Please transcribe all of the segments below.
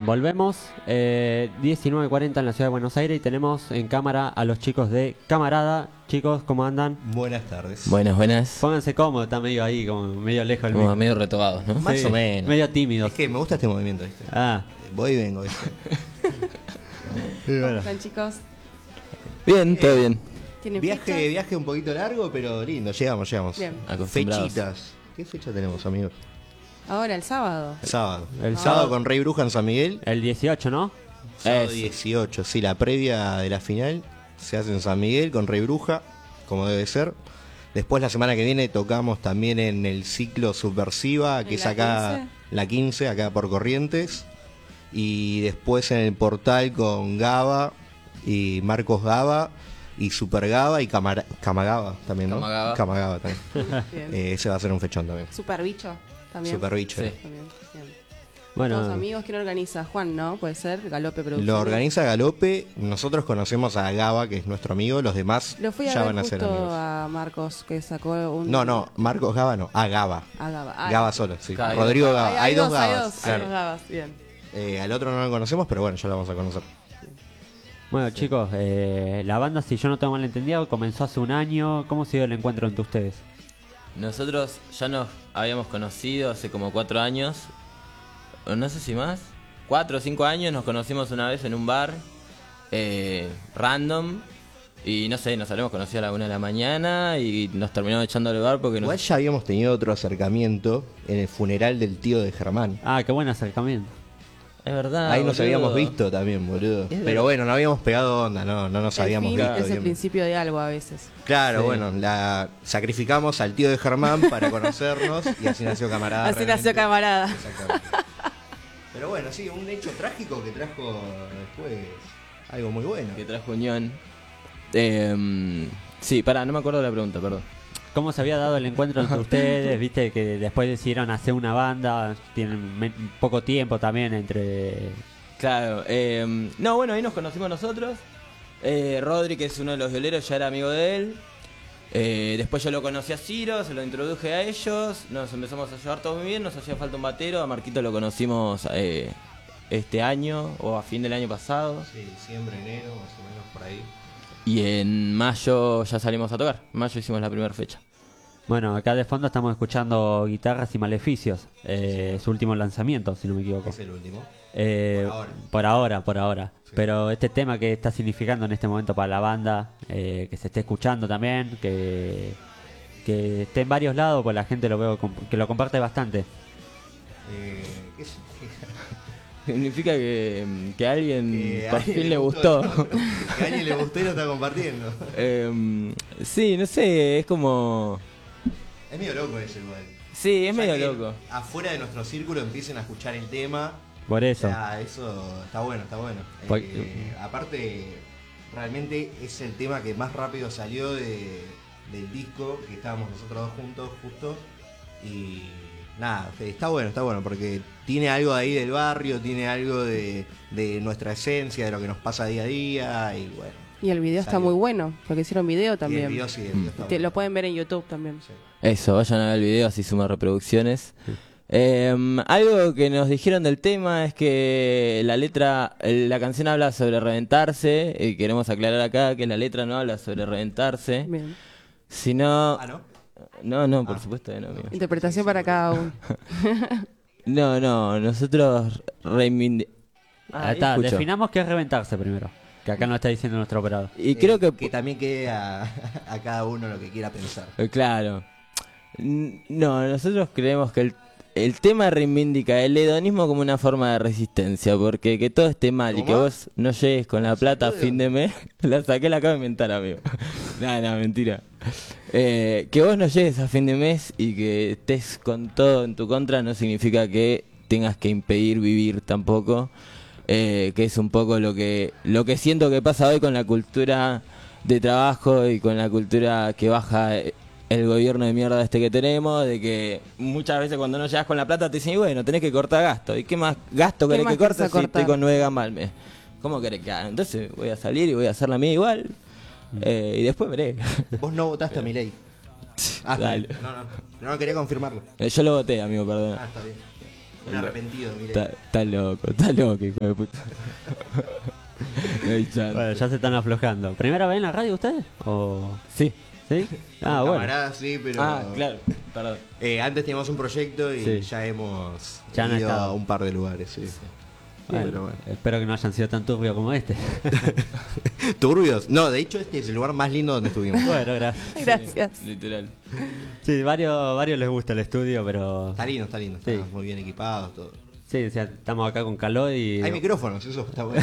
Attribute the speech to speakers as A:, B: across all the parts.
A: volvemos. 19:40 en la ciudad de Buenos Aires y tenemos en cámara a los chicos de Camarada. Chicos, ¿cómo andan?
B: Buenas tardes.
C: Buenas, buenas.
A: Pónganse cómodos, está medio ahí, como medio lejos del
C: Como
A: micro.
C: medio retobados, ¿no?
B: Más
A: Sí,
B: o menos.
A: medio tímidos.
B: Es que me gusta este movimiento, ¿viste?
A: Ah,
B: Voy y vengo, ¿viste?
A: y bueno.
D: ¿Están, chicos?
C: Bien, todo bien.
D: ¿Tienen fecha?
B: Viaje un poquito largo, pero lindo. Llegamos.
D: Bien.
C: Acostumbrados.
B: Fechitas. ¿Qué fecha tenemos, amigos?
D: Ahora, el sábado.
B: Sábado.
A: El
B: sábado con Rey Bruja en San Miguel.
A: El 18, ¿no?
B: Sábado
C: Eso.
B: 18. Sí, la previa de la final se hace en San Miguel con Rey Bruja, como debe ser. Después la semana que viene tocamos también en el ciclo Subversiva, que
D: ¿En
B: es
D: la
B: acá
D: 15?
B: la 15, acá por Corrientes. Y después en el Portal con Gaba y Marcos Gaba y Super Gaba y Camagaba también, ¿no?
C: Camagaba.
B: Camagaba también.
D: Bien.
B: Ese va a ser un fechón también.
D: Super bicho también.
B: Super bicho.
C: Sí.
D: También, bien.
A: Bueno,
D: Todos amigos, ¿quién organiza? Juan, ¿no? Puede ser, Galope Producciones.
B: Lo organiza Galope. Nosotros conocemos a Gaba, que es nuestro amigo. Los demás
D: Lo fui a
B: ya
D: ver
B: van a ser
D: justo
B: amigos.
D: a Marcos, que sacó un...
B: No, Marcos Gaba no, a Gaba.
D: A Gaba. Ah,
B: Gaba solo, sí.
C: Claro,
B: Rodrigo Gaba. Hay dos
D: Hay
B: Gabas.
D: dos
B: claro.
D: Gabas, bien.
B: Al otro no lo conocemos, pero bueno, ya lo vamos a conocer.
A: bueno chicos, la banda, si yo no tengo mal entendido, comenzó hace un año. ¿Cómo se dio el encuentro entre ustedes?
C: Nosotros ya nos habíamos conocido hace como 4 años. O no sé si más. 4 o 5 años nos conocimos una vez en un bar. Random. Y no sé, nos habíamos conocido a la 1 de la mañana y nos terminamos echando al bar porque
B: Igual
C: nos...
B: ya habíamos tenido otro acercamiento en el funeral del tío de Germán.
A: Ah, qué buen acercamiento.
C: Es verdad.
B: Ahí nos
C: boludo.
B: habíamos visto también, boludo.
C: Es verdad.
B: Pero bueno, no habíamos pegado onda, no nos
D: El
B: habíamos
D: fin
B: visto
D: es el
B: bien.
D: principio de algo a veces.
B: Claro,
C: Sí.
B: bueno, sacrificamos al tío de Germán para conocernos y así nació Camarada.
D: Así nació
B: realmente.
D: Camarada.
B: Exactamente. Pero bueno, sí, un hecho trágico que trajo después algo muy bueno.
C: Que trajo unión. Sí, pará, no me acuerdo de la pregunta, perdón.
A: ¿Cómo se había dado el encuentro entre ustedes? Viste que después decidieron hacer una banda, tienen poco tiempo también entre...
C: Claro, no, bueno, ahí nos conocimos nosotros. Rodri, que es uno de los violeros, ya era amigo de él. Después yo lo conocí a Ciro, se lo introduje a ellos. Nos empezamos a llevar todos muy bien, nos hacía falta un batero. A Marquito lo conocimos este año o a fin del año pasado.
B: Sí, diciembre, enero, más o menos por ahí.
C: Y en mayo ya salimos a tocar. En mayo hicimos la primera fecha.
A: Bueno, acá de fondo estamos escuchando Guitarras y Maleficios, su último lanzamiento, si no me equivoco.
B: Es el último.
A: Por ahora.
B: Sí.
A: Pero este tema que está significando en este momento para la banda, que se esté escuchando también, que esté en varios lados, pues la gente lo veo que lo comparte bastante.
B: ¿Qué significa?
C: Significa que a alguien
B: Que a
C: por
B: alguien
C: fin le gustó.
B: Que a alguien le gustó y lo está compartiendo.
C: Sí, no sé, es como...
B: Es medio loco eso igual.
C: Sí, es
B: Ya
C: medio
B: que
C: loco.
B: Afuera de nuestro círculo empiecen a escuchar el tema.
A: Por eso.
B: O sea, eso está bueno, está bueno. Aparte, realmente es el tema que más rápido salió del disco, que estábamos nosotros dos juntos justo. Y nada, está bueno porque tiene algo ahí del barrio, tiene algo de nuestra esencia, de lo que nos pasa día a día. Y bueno,
D: Y el video está
B: Salió.
D: muy bueno, porque hicieron video
B: y
D: también.
B: el video sí, el video está
D: Lo
B: bueno.
D: pueden ver en YouTube también.
B: Sí.
C: Eso, vayan a ver el video, así suma reproducciones. Algo que nos dijeron del tema es que la letra, la canción habla sobre reventarse, y queremos aclarar acá que la letra no habla sobre reventarse,
D: Bien.
C: sino...
B: Ah, ¿no?
C: No, por supuesto que no, amigo.
D: Interpretación para cada uno.
C: No, nosotros reivindicamos...
A: Ahí está, definamos qué es reventarse primero, que acá nos está diciendo nuestro operador.
C: Y creo que...
B: también quede a cada uno lo que quiera pensar.
C: Claro. No, nosotros creemos que el tema reivindica el hedonismo como una forma de resistencia, porque que todo esté mal y que
B: ¿Cómo?
C: vos no llegues con la plata a fin de mes, la saqué, la acabo de inventar, amigo. No, mentira. Que vos no llegues a fin de mes y que estés con todo en tu contra no significa que tengas que impedir vivir tampoco, que es un poco lo que siento que pasa hoy con la cultura de trabajo y con la cultura que baja el gobierno de mierda este que tenemos, de que muchas veces cuando no llegas con la plata te dicen, y bueno, tenés que cortar gasto. ¿Y qué más gasto
D: ¿Qué
C: querés
D: más
C: que
D: querés
C: cortes si
D: acortar?
C: estoy con 9 gambas al mes? ¿Cómo querés que haga? Entonces voy a salir y voy a hacer la mía igual. Y después veré.
B: Vos no votaste a mi ley.
C: Dale.
B: No quería confirmarlo.
C: Yo lo voté, amigo, perdón.
B: Está bien. Un arrepentido, mire.
C: Está loco, hijo de puta. No hay chance.
A: Bueno, ya se están aflojando. ¿Primera vez en la radio ustedes? ¿O
C: Sí.
A: sí? Ah, bueno.
B: Camaradas, sí, pero...
C: Claro, perdón.
B: Antes teníamos un proyecto y
A: Sí.
B: ya hemos
A: Ya han
B: ido
A: estado.
B: a un par de lugares, sí.
A: Bueno,
B: Pero bueno.
A: espero que no hayan sido tan turbios como este.
B: ¿Turbios? No, de hecho este es el lugar más lindo donde estuvimos.
A: Bueno, gracias.
D: Gracias.
C: Literal.
A: Sí, varios les gusta el estudio, pero...
B: Está lindo,
A: Sí.
B: estamos muy bien equipados, todo.
A: Sí, o sea, estamos acá con calor y...
B: Hay micrófonos, eso está bueno.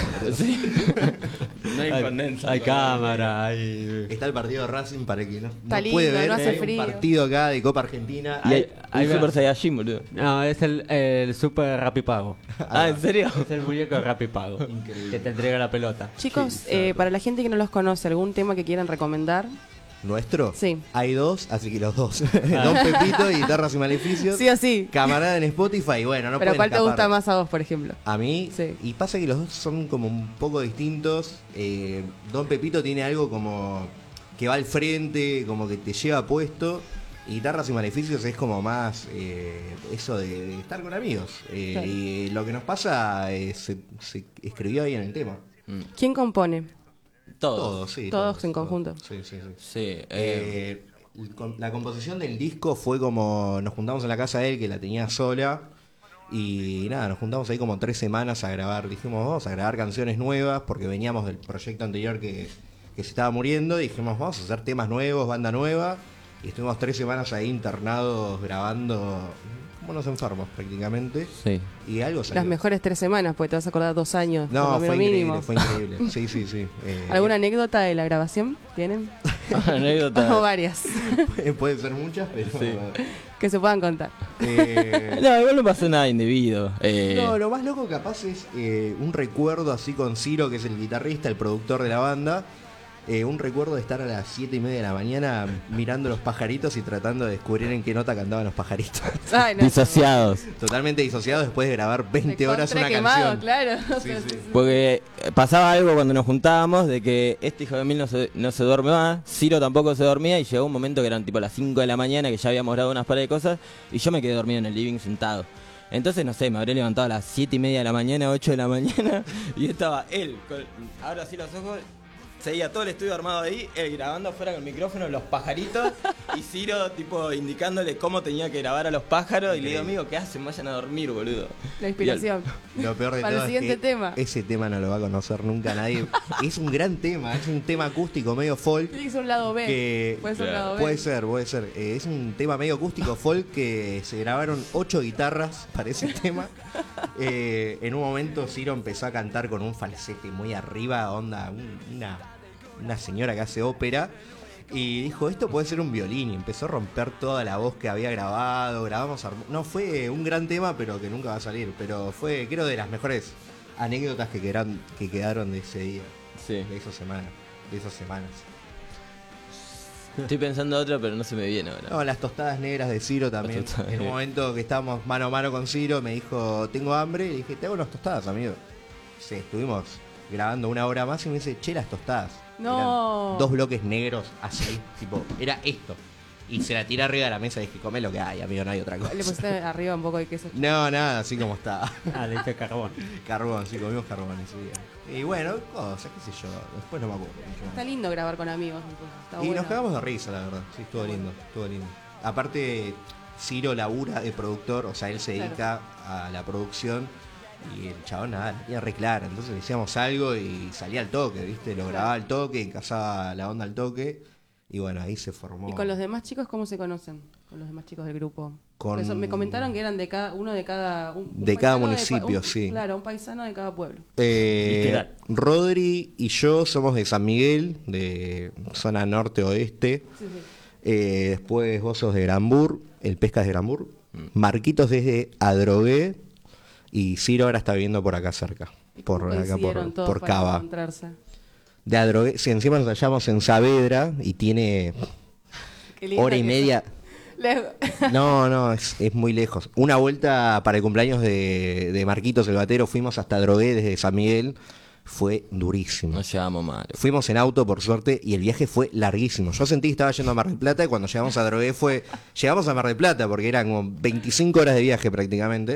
C: No hay condensa.
A: hay cámara, hay...
B: Está el partido de Racing para el que no
D: Está
B: puede
D: lindo,
B: ver.
D: no hace
B: Hay un
D: frío.
B: partido acá de Copa Argentina.
C: Y hay
A: Ahí
C: un
A: va.
C: Super Saiyajin, boludo.
A: No, es el Super Rapipago.
C: ¿En serio?
A: Es el muñeco de Rapipago. Que te entrega la pelota.
D: Chicos,
B: Sí, exacto.
D: para la gente que no los conoce, ¿algún tema que quieran recomendar?
B: ¿Nuestro?
D: Sí.
B: Hay dos, así que los dos. Don Pepito y Guitarras y Maleficios.
D: Sí o sí.
B: Camarada en Spotify, bueno, no
D: Pero
B: pueden
D: ¿cuál te
B: escapar.
D: gusta más a vos, por ejemplo?
B: A mí,
D: Sí.
B: y pasa que los dos son como un poco distintos. Don Pepito tiene algo como que va al frente, como que te lleva puesto. Y Guitarras y Maleficios es como más eso de estar con amigos.
D: Claro.
B: Y lo que nos pasa se escribió ahí en el tema.
D: ¿Quién compone?
B: Todos, sí.
D: Todos en conjunto.
B: Sí, sí, sí.
C: Sí.
B: La composición del disco fue como nos juntamos en la casa de él, que la tenía sola, y nada, nos juntamos ahí como 3 semanas a grabar. Dijimos, vamos a grabar canciones nuevas porque veníamos del proyecto anterior que se estaba muriendo, y dijimos, vamos a hacer temas nuevos, banda nueva, y estuvimos 3 semanas ahí internados grabando como unos enfermos prácticamente,
C: Sí.
B: y algo salió.
D: Las mejores 3 semanas, porque te vas a acordar 2 años. por
B: No,
D: lo
B: fue
D: menos
B: increíble,
D: mínimo.
B: fue increíble. Sí, sí, sí.
D: ¿Alguna anécdota de la grabación? ¿Tienen? O
C: Anécdota.
D: varias.
B: Pueden ser muchas, pero...
D: Que se puedan contar.
C: No, igual no pasó nada indebido.
B: No, lo más loco capaz es un recuerdo así con Ciro, que es el guitarrista, el productor de la banda. Un recuerdo de estar a las 7:30 de la mañana mirando los pajaritos y tratando de descubrir en qué nota cantaban los pajaritos.
D: Ay, no.
C: Disociados.
B: Totalmente disociado después de grabar 20 horas una
D: Quemado,
B: canción.
D: claro.
B: Sí, sí.
C: Porque pasaba algo cuando nos juntábamos de que este hijo de mil no se duerme más, Ciro tampoco se dormía, y llegó un momento que eran tipo las 5 de la mañana, que ya habíamos grabado unas par de cosas, y yo me quedé dormido en el living sentado. Entonces, no sé, me habré levantado a las 7:30 de la mañana, 8 de la mañana, y estaba él, ahora sí los ojos, seguía todo el estudio armado ahí, él grabando afuera con el micrófono los pajaritos, y Ciro tipo indicándole cómo tenía que grabar a los pájaros, y le digo, amigo, ¿qué hacen? Vayan a dormir, boludo.
D: La inspiración.
B: Lo peor de
D: Para el
B: todo es
D: siguiente
B: que
D: tema.
B: ese tema no lo va a conocer nunca nadie. Es un gran tema, es un tema acústico medio folk.
D: Tiene que ser un lado B.
B: Que
D: Puede ser un lado B.
B: puede ser. Es un tema medio acústico folk que se grabaron 8 guitarras para ese tema. En un momento Ciro empezó a cantar con un falsete muy arriba, onda, una señora que hace ópera. Y dijo, esto puede ser un violín. Y empezó a romper toda la voz que había grabado. No fue un gran tema, pero que nunca va a salir. Pero fue, creo, de las mejores anécdotas que quedaron de ese día.
C: Sí.
B: De esas semanas.
C: Estoy pensando otra, pero no se me viene ahora.
B: No, las tostadas negras de Ciro también.
C: Las tostadas
B: En un
C: negras.
B: momento que estábamos mano a mano con Ciro, me dijo, tengo hambre. Y le dije, te hago unas tostadas, amigo. Sí, estuvimos grabando 1 hora más y me dice, che, las tostadas.
D: No.
B: Eran 2 bloques negros así, tipo, era esto. Y se la tiré arriba de la mesa y dije, comé lo que hay, amigo, no hay otra cosa.
D: Le pusiste arriba un poco de queso.
B: No, nada, así como estaba.
A: Ah, le diste carbón.
B: Carbón, sí, comimos carbón ese día. Y bueno, cosas, qué sé yo, después no me acuerdo mucho más.
D: Está lindo grabar con amigos. Entonces. Está
B: Y
D: bueno.
B: nos cagamos de risa, la verdad. Sí, estuvo lindo, estuvo lindo. Aparte, Ciro labura de productor, o sea, él se dedica a la producción. Y el chabón nada, la tenía re clara. Entonces le decíamos algo y salía al toque, ¿viste? Lo grababa al toque, encasaba la onda al toque. Y bueno, ahí se formó.
D: ¿Y con los demás chicos cómo se conocen? Con los demás chicos del grupo.
B: Con-
D: Por eso me comentaron que eran de cada uno de cada un
B: De cada
D: paisano
B: municipio, sí.
D: Claro, un paisano de cada pueblo.
A: Literal.
B: Rodri y yo somos de San Miguel, de zona norte-oeste.
D: Sí, sí.
B: Después vos sos de Granbur, el Pesca es de Granbur. Marquitos desde Adrogué. Y Ciro ahora está viviendo por acá cerca.
D: ¿Y
B: Por
D: cómo
B: acá,
D: coincidieron todos
B: por
D: para
B: Cava.
D: encontrarse?
B: De Adrogué, si encima nos hallamos en Saavedra y tiene
D: Qué lindo
B: hora y
D: que
B: media.
D: son.
B: No, es muy lejos. Una vuelta para el cumpleaños de Marquitos el Batero, fuimos hasta Adrogué desde San Miguel. Fue durísimo.
C: Nos llevamos mal.
B: Fuimos en auto, por suerte, y el viaje fue larguísimo. Yo sentí que estaba yendo a Mar del Plata y cuando llegamos a Adrogué llegamos a Mar del Plata porque eran como 25 horas de viaje prácticamente.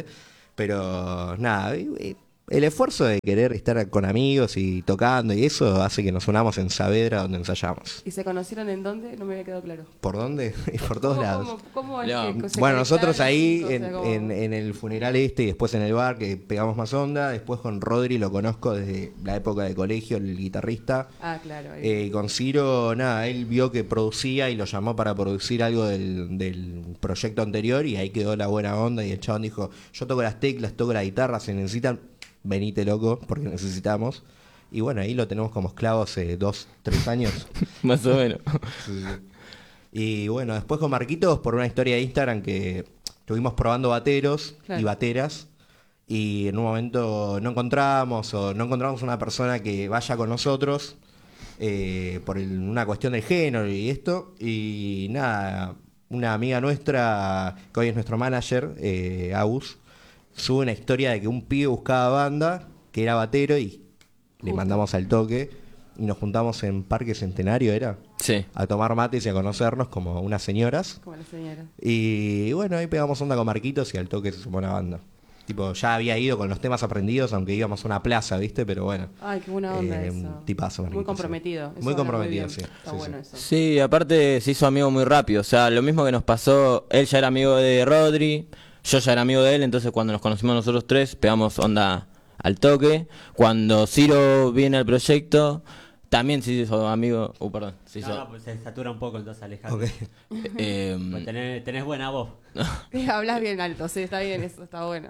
B: Pero nada, el esfuerzo de querer estar con amigos y tocando y eso hace que nos unamos en Saavedra donde ensayamos.
D: ¿Y se conocieron en dónde? No me había quedado claro.
B: ¿Por dónde? Y por todos lados.
D: ¿Cómo es
C: No.
D: que se
B: Bueno, nosotros
D: conectaron,
B: ahí
D: chicos? O sea, como-
B: en el funeral y después en el bar que pegamos más onda, después con Rodri lo conozco desde la época de colegio, el guitarrista.
D: Ah, claro. ahí.
B: Y con Ciro, nada, él vio que producía y lo llamó para producir algo del proyecto anterior y ahí quedó la buena onda y el chabón dijo, yo toco las teclas, toco la guitarra, se necesitan, venite loco, porque necesitamos. Y bueno, ahí lo tenemos como esclavo hace 2, 3 años.
C: Más o menos.
B: Sí, sí. Y bueno, después con Marquitos, por una historia de Instagram que estuvimos probando bateros
D: Claro.
B: y bateras. Y en un momento no encontramos una persona que vaya con nosotros por una cuestión del género y esto. Y nada, una amiga nuestra, que hoy es nuestro manager, Agus, sube una historia de que un pibe buscaba banda, que era batero, y le mandamos al toque. Y nos juntamos en Parque Centenario, ¿era?
C: Sí.
B: A tomar mates y a conocernos como unas señoras.
D: Como la señora.
B: Y bueno, ahí pegamos onda con Marquitos y al toque se sumó una banda. Tipo, ya había ido con los temas aprendidos, aunque íbamos a una plaza, ¿viste? Pero bueno.
D: Ay, qué buena onda eso.
B: Un tipazo, Marquitos.
D: Muy comprometido.
B: Sí.
D: Eso
B: Muy
D: habla
B: comprometido,
D: bien.
B: sí.
D: Está
B: Sí,
D: bueno
B: sí.
D: eso.
C: Sí, aparte se hizo amigo muy rápido. O sea, lo mismo que nos pasó, él ya era amigo de Rodri, yo ya era amigo de él, entonces cuando nos conocimos nosotros tres, pegamos onda al toque. Cuando Ciro viene al proyecto, también se hizo amigo. Perdón, se hizo.
A: No, pues se satura un poco, entonces alejate.
B: Ok.
A: Pues tenés buena voz.
D: Hablas bien alto, sí, está bien eso, está bueno.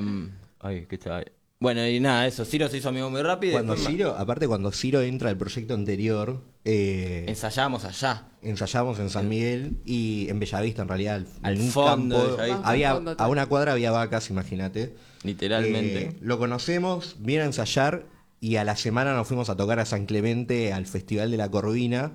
C: Ay, ¿qué estaba ahí? Bueno, y nada, eso, Ciro se hizo amigo muy rápido. y
B: Cuando
C: después
B: Ciro, aparte cuando Ciro entra al proyecto anterior,
C: ensayábamos allá.
B: ensayamos en San Miguel y en Bellavista en realidad,
C: Al
B: en un
C: fondo de
B: campo,
C: Bellavista.
B: había,
D: Al fondo,
B: a una cuadra había vacas, imagínate.
C: Literalmente.
B: Lo conocemos, viene a ensayar y a la semana nos fuimos a tocar a San Clemente al Festival de la Corvina.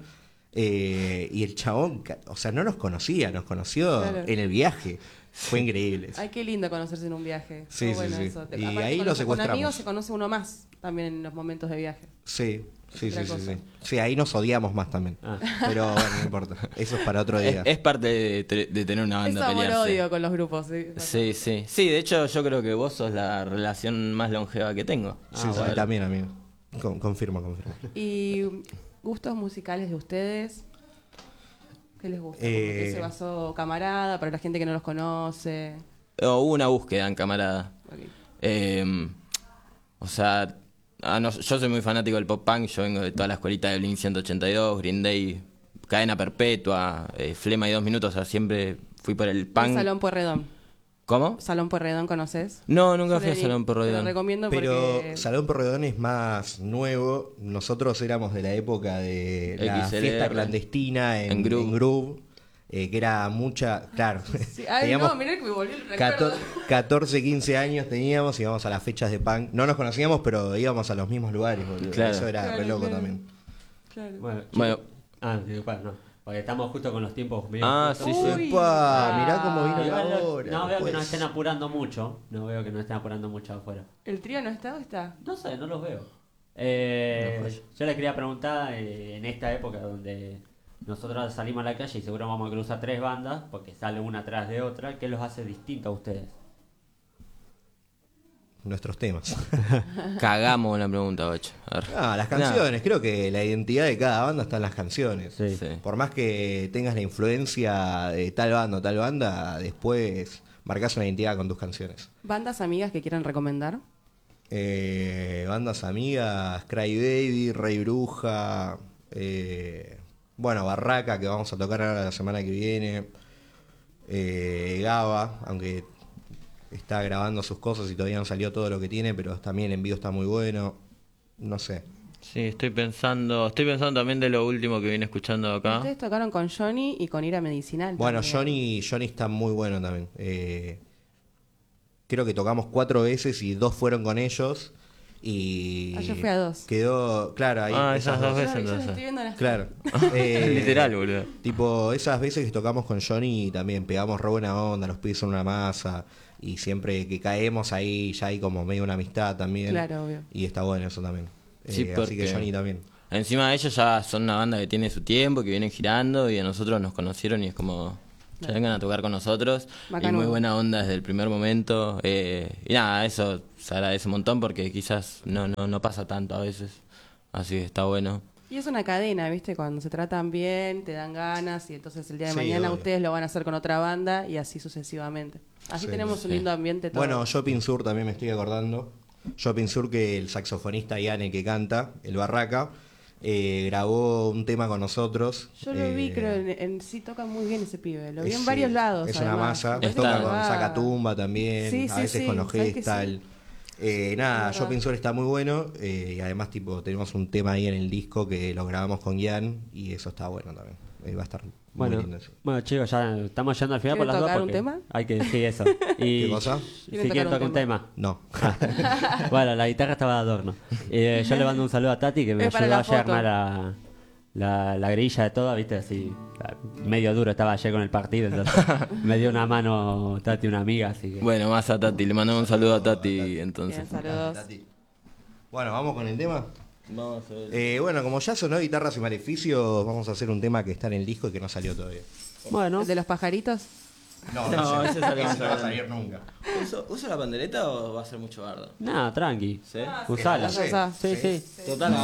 B: Y el chabón, o sea, no nos conocía, nos conoció
D: Claro.
B: en el viaje. Fue increíble.
D: Ay, qué lindo conocerse en un viaje.
B: Sí,
D: Está
B: sí,
D: bueno
B: sí.
D: eso.
B: Y
D: Aparte,
B: ahí lo
D: con
B: secuestramos.
D: amigos se conoce uno más también en los momentos de viaje.
B: Sí, sí,
D: Otra
B: sí, sí,
D: cosa.
B: sí. Sí, ahí nos odiamos más también.
A: Ah.
B: Pero bueno, no importa. Eso es para otro día.
C: Es parte de tener una
D: Es
C: banda pelearse.
D: amor-odio con los grupos. Sí.
C: Sí, sí. Sí, de hecho yo creo que vos sos la relación más longeva que tengo.
B: Sí, sí,
C: bueno.
B: también, amigo. Confirmo.
D: ¿Y gustos musicales de ustedes? ¿Qué les gusta?
B: Eh,
D: ¿Qué se basó Camarada para la gente que no los conoce?
C: Hubo una búsqueda en Camarada.
D: Ok.
C: O sea, yo soy muy fanático del pop punk, yo vengo de toda la escuelita de Blink 182, Green Day, Cadena Perpetua, Flema y 2 Minutos, o sea, siempre fui por el punk.
D: Salón Pueyrredón.
C: ¿Cómo?
D: ¿Salón Pueyrredón conoces?
C: No, nunca fui a
D: Te
C: Salón
D: lo
C: Pueyrredón.
D: recomiendo
B: Pero
D: porque...
B: Salón Porredón es más nuevo. Nosotros éramos de la época de la
C: XLR.
B: fiesta clandestina
C: En
B: en
C: Groove.
B: Groove, que era mucha. Claro.
D: Sí. Ay,
B: Teníamos
D: no, mirá que me volví el recuerdo.
B: 14, 15 años teníamos, íbamos a las fechas de punk. No nos conocíamos, pero íbamos a los mismos lugares, boludo.
C: Claro.
B: Eso era
D: Claro,
B: re loco
D: claro.
B: también.
D: Claro.
A: Bueno,
C: Bueno.
A: disculpa, no. Porque estamos justo con los tiempos medio
C: Ah,
A: cortos.
C: sí, sí.
D: Uy.
B: Epa, mirá cómo vino la
A: Igual
B: hora.
A: no veo que
B: pues.
A: nos estén apurando mucho. No veo que nos estén apurando mucho afuera.
D: ¿El trío no está o está?
A: No sé, no los veo.
C: No,
A: Yo les quería preguntar, en esta época donde nosotros salimos a la calle y seguro vamos a cruzar 3 bandas, porque sale una atrás de otra, ¿qué los hace distintos a ustedes?
B: Nuestros temas.
C: Cagamos la pregunta, Bocha. A ver.
B: Las canciones. Creo que la identidad de cada banda está en las canciones.
A: Sí.
C: Sí.
B: Por más que tengas la influencia de tal banda o tal banda, después marcas una identidad con tus canciones.
D: ¿Bandas amigas que quieran recomendar?
B: Bandas amigas, Cry Baby, Rey Bruja, bueno, Barraca, que vamos a tocar ahora la semana que viene, Gaba, aunque está grabando sus cosas y todavía no salió todo lo que tiene, pero también en vivo está muy bueno, no sé.
C: Sí, estoy pensando también de lo último que vine escuchando acá.
D: Ustedes tocaron con Johnny y con Ira Medicinal.
B: Bueno,
D: también.
B: Johnny está muy bueno también. Creo que tocamos 4 veces y 2 fueron con ellos. Y
D: Yo fui a 2.
B: quedó, claro, ahí.
C: Esas dos veces
D: Yo
C: entonces.
D: estoy viendo las...
B: Claro.
C: Literal, boludo.
B: Tipo, esas veces que tocamos con Johnny también pegamos re buena onda, los pibes son una masa. Y siempre que caemos ahí ya hay como medio una amistad también.
D: Claro, obvio.
B: Y está bueno eso también.
C: Sí,
B: Así que
C: porque-
B: Johnny también.
C: Encima ellos ya son una banda que tiene su tiempo, que vienen girando y a nosotros nos conocieron y es como que vengan a tocar con nosotros.
D: Bacano.
C: Y muy buena onda desde el primer momento. Y nada, eso se agradece un montón porque quizás no pasa tanto a veces. Así que está bueno.
D: Y es una cadena, ¿viste? Cuando se tratan bien, te dan ganas y entonces el día de
B: Sí,
D: mañana
B: obvio.
D: ustedes lo van a hacer con otra banda y así sucesivamente. Así
B: Sí,
D: tenemos un lindo ambiente todo.
B: Bueno, Shopping Sur también me estoy acordando. Shopping Sur, que el saxofonista Iane que canta, el Barraca, grabó un tema con nosotros.
D: Yo lo vi, creo, sí toca muy bien ese pibe. Lo vi en
B: Es,
D: varios lados.
B: Es una
D: además.
B: masa.
C: Está-
B: Toca con
D: Ah.
B: Sacatumba también,
D: Sí,
B: a
D: sí,
B: veces
D: sí,
B: con los
D: ¿sabes que
B: Gestal.
D: sí?
B: Nada,
D: Es
B: Shopping
D: verdad.
B: Sur está muy bueno. Y además tipo tenemos un tema ahí en el disco que lo grabamos con Ian y eso está bueno también. Va a estar muy
A: Bueno,
B: lindo eso.
A: bueno, chicos, ya estamos yendo al final por
D: ¿Quieren
A: las dos.
D: tocar un
A: porque
D: tema?
A: Hay que decir eso. Y
B: ¿Qué cosa?
A: Si
D: ¿Quieren
A: quieren
D: tocar
A: tocar
D: un
A: un tema.
B: No.
A: Bueno, la guitarra estaba de adorno. Yo le mando un saludo a Tati que me
D: Es para
A: ayudó
D: la
A: ayer a
D: foto.
A: armar la grilla de todo, viste, así. Medio duro estaba ayer con el partido, entonces me dio una mano Tati, una amiga, así que.
C: Bueno, más a Tati. Le mandamos un saludo a Tati
D: Bien,
C: entonces.
D: saludos.
B: Bueno, vamos con el tema.
C: Vamos a ver.
B: Bueno, como ya sonó Guitarras y Maleficios, vamos a hacer un tema que está en el disco y que no salió todavía.
A: Bueno,
D: ¿El de los pajaritos?
B: No,
C: No,
B: sé.
C: ese salió más
B: Ese no va a
C: adelante.
B: salir nunca.
C: ¿Uso la pandereta o va a ser mucho bardo?
A: nada, tranqui.
C: ¿Sí?
A: Usala.
B: Sí,
D: Usá.
A: Sí, sí.
C: Total,